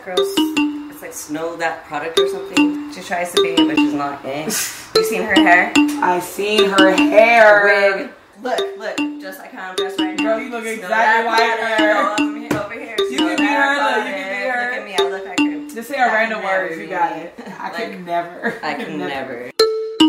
girl's, it's like Snow That Product or something. She tries to be me, but she's not. You seen her hair? I seen her hair. Wig. Look, just like how I'm dressed right now. Girl, you look exactly like her. Over here. You can be her, look, you can be her. Look at me, I look like her. Just say a random word, you got it. I can never. I can never.